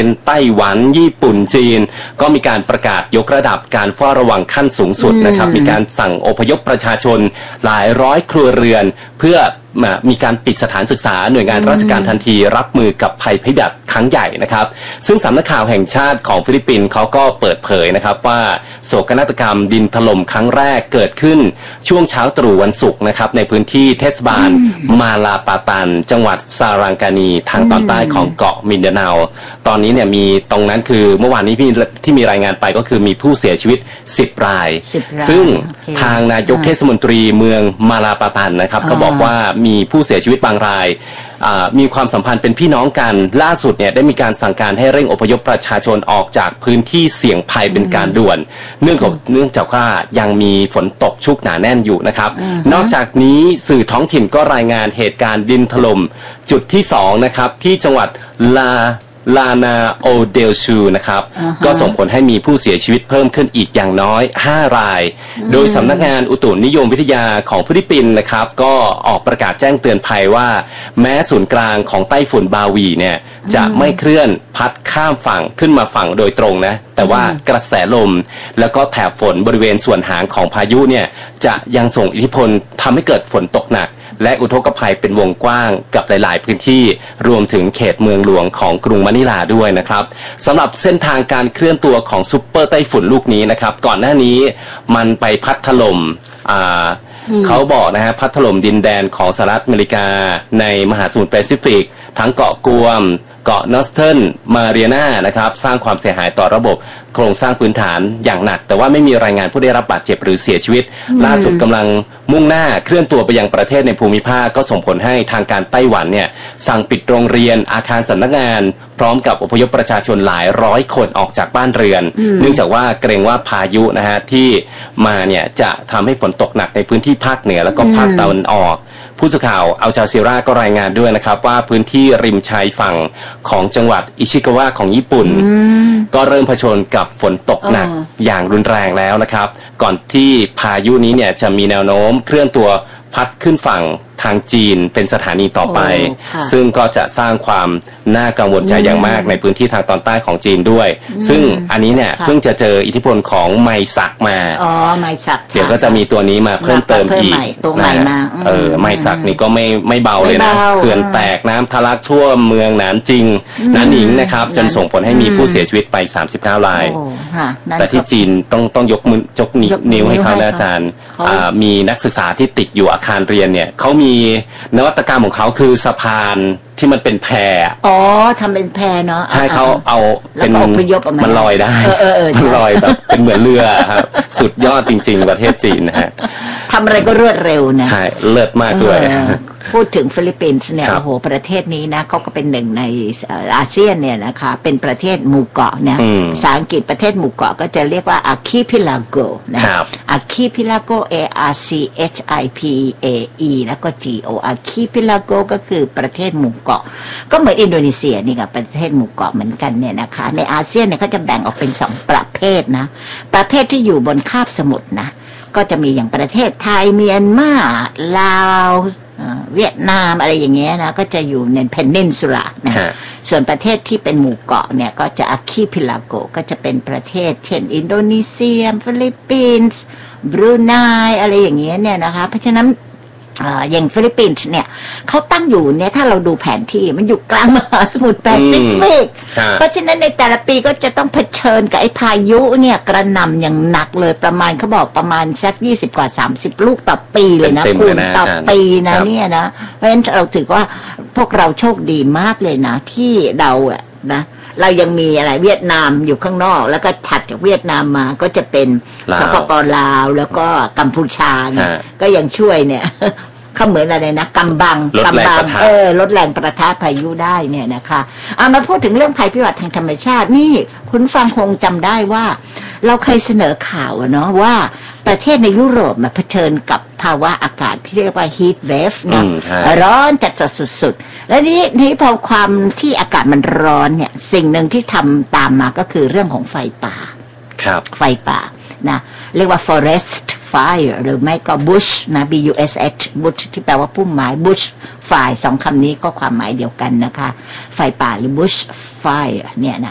เป็นไต้หวันญี่ปุ่นจีนก็มีการประกาศยกระดับการเฝ้าระวังขั้นสูงสุดนะครับมีการสั่งอพยพประชาชนหลายร้อยครัวเรือนเพื่อมีการปิดสถานศึกษาหน่วยงานราชการทันทีรับมือกับภัยพิบัติครั้งใหญ่นะครับซึ่งสำนักข่าวแห่งชาติของฟิลิปปินส์เขาก็เปิดเผยนะครับว่าโศกนาฏกรรมดินถล่มครั้งแรกเกิดขึ้นช่วงเช้าตรู่วันศุกร์นะครับในพื้นที่เทศบาลมาลาปาตันจังหวัดซารังกานีทางตอนใต้ของเกาะมินดาเนาตอนนี้เนี่ยมีตรงนั้นคือเมื่อวานนี้ที่มีรายงานไปก็คือมีผู้เสียชีวิต10 รายซึ่งทางนายกเทศมนตรีเมืองมาลาปาตันนะครับเขาบอกว่ามีผู้เสียชีวิตบางรายมีความสัมพันธ์เป็นพี่น้องกันล่าสุดเนี่ยได้มีการสั่งการให้เร่งอพยพประชาชนออกจากพื้นที่เสี่ยงภัยเป็นการด่วนเนื่องจากว่ายังมีฝนตกชุกหนาแน่นอยู่นะครับนอกจากนี้สื่อท้องถิ่นก็รายงานเหตุการณ์ดินถล่มจุดที่2นะครับที่จังหวัดลานาโอเดลชูนะครับก็ส่งผลให้มีผู้เสียชีวิตเพิ่มขึ้นอีกอย่างน้อย5 รายโดยสำนักงานอุตุนิยมวิทยาของฟิลิปปินส์นะครับก็ออกประกาศแจ้งเตือนภัยว่าแม้ศูนย์กลางของไต้ฝุ่นบาวีเนี่ยจะไม่เคลื่อนพัดข้ามฝั่งขึ้นมาฝั่งโดยตรงนะแต่ว่ากระแสลมแล้วก็แถบฝนบริเวณส่วนหางของพายุเนี่ยจะยังส่งอิทธิพลทำให้เกิดฝนตกหนักและอุทกภัยเป็นวงกว้างกับหลายๆพื้นที่รวมถึงเขตเมืองหลวงของกรุงมะนิลาด้วยนะครับสำหรับเส้นทางการเคลื่อนตัวของซุปเปอร์ไต้ฝุ่นลูกนี้นะครับก่อนหน้านี้มันไปพัดถล่มเขาบอกนะฮะพัดถล่มดินแดนของสหรัฐอเมริกาในมหาสมุทรแปซิฟิกทั้งเกาะกวมเกาะนอสเทิร์นมาเรียนานะครับสร้างความเสียหายต่อระบบโครงสร้างพื้นฐานอย่างหนักแต่ว่าไม่มีรายงานผู้ได้รับบาดเจ็บหรือเสียชีวิตล่าสุดกำลังมุ่งหน้าเคลื่อนตัวไปยังประเทศในภูมิภาคก็ส่งผลให้ทางการไต้หวันเนี่ยสั่งปิดโรงเรียนอาคารสำนักงานพร้อมกับอพยพประชาชนหลายร้อยคนออกจากบ้านเรือนเนื่องจากว่าเกรงว่าพายุนะฮะที่มาเนี่ยจะทำให้ฝนตกหนักในพื้นที่ภาคเหนือแล้วก็ภาคตะวันออกผู้สื่อข่าวอัลจาซีราก็รายงานด้วยนะครับว่าพื้นที่ริมชายฝั่งของจังหวัดอิชิกาวะของญี่ปุ่นก็เริ่มเผชิญกับฝนตกหนักอย่างรุนแรงแล้วนะครับก่อนที่พายุนี้เนี่ยจะมีแนวโน้มเคลื่อนตัวพัดขึ้นฝั่งทางจีนเป็นสถานีต่อไปซึ่งก็จะสร้างความน่ากังวลใจอย่างมากในพื้นที่ทางตอนใต้ของจีนด้วยซึ่งอันนี้เนี่ยเพิ่งจะเจออิทธิพลของไมซักมาไมซักเดี๋ยวก็จะมีตัวนี้มาเพิ่มเติมอีกตัวใหม่มาไมซักนี่ก็ไม่เบาเลยนะเขื่อนแตกน้ำทะลักทั่วเมืองหนานจิงหนานหนิงนะครับจนส่งผลให้มีผู้เสียชีวิตไป39 รายแต่ที่จีนต้องยกนิ้วให้เขานะอาจารย์มีนักศึกษาที่ติดอยู่อาคารเรียนเนี่ยเขามีนวัตกรรมของเขาคือสะพานที่มันเป็นแพทำเป็นแพเนาะใช่เขาเอาเป็นมันลอยได้มันลอยแบบเป็นเหมือนเรือครับสุดยอดจริงๆประเทศจีนนะฮะทำอะไรก็รวดเร็วนะใช่เลิศมากด้วยพูดถึงฟิลิปปินส์เนี่ยโอ้โหประเทศนี้นะเขาก็เป็นหนึ่งในอาเซียนเนี่ยนะคะเป็นประเทศหมู่เกาะนะภาษาอังกฤษประเทศหมู่เกาะก็จะเรียกว่า archipelago นะ archipelago ARCHIPAE แล้วก็ GO archipelago ก็คือประเทศหมู่เกาะก็เหมือนอินโดนีเซียนี่กับประเทศหมู่เกาะเหมือนกันเนี่ยนะคะในอาเซียนเนี่ยเขาจะแบ่งออกเป็น2ประเภทนะประเภทที่อยู่บนคาบสมุทรนะก็จะมีอย่างประเทศไทยเมียนมาลาวเวียดนามอะไรอย่างเงี้ยนะก็จะอยู่ในเพนนินซูล่านะส่วนประเทศที่เป็นหมู่เกาะเนี่ยก็จะอาคิพิลาโกก็จะเป็นประเทศเช่นอินโดนีเซียฟิลิปปินส์บรูไนอะไรอย่างเงี้ยเนี่ยนะคะเพราะฉะนั้นอย่างฟิลิปปินส์เนี่ยเขาตั้งอยู่เนี่ยถ้าเราดูแผนที่มันอยู่กลางมหาสมุทรแปซิฟิกเพราะฉะนั้นในแต่ละปีก็จะต้องเผชิญกับไอ้พายุเนี่ยกระหน่ำอย่างหนักเลยประมาณเขาบอกประมาณสัก20 กว่า 30 ลูกต่อปีเลยนะคุณต่อปีนะเนี่ยนะเพราะฉะนั้นเราถือว่าพวกเราโชคดีมากเลยนะที่เรานะเรายังมีอะไรเวียดนามอยู่ข้างนอกแล้วก็ถัดจากเวียดนามมาก็จะเป็นสปป.ลาวแล้วก็กัมพูชาเนี่ยก็ยังช่วยเนี่ยเขาเหมือนอะไรนะลดแรงประทะพายุได้เนี่ยนะคะมาพูดถึงเรื่องภัยพิบัติทางธรรมชาตินี่คุณฟังคงจำได้ว่าเราเคยเสนอข่าวเนาะว่าประเทศในยุโรปมาเผชิญกับภาวะอากาศที่เรียกว่า heat wave นะร้อนจัดสุดๆและนี้พอความที่อากาศมันร้อนเนี่ยสิ่งหนึ่งที่ทำตามมาก็คือเรื่องของไฟป่าไฟป่านะเรียกว่า forest fire หรือไม่ก็ bush นะ bush bush ที่แปลว่าพุ่มไม้ bush fire 2 คำนี้ก็ความหมายเดียวกันนะคะไฟป่าหรือ bush fire เนี่ยนะ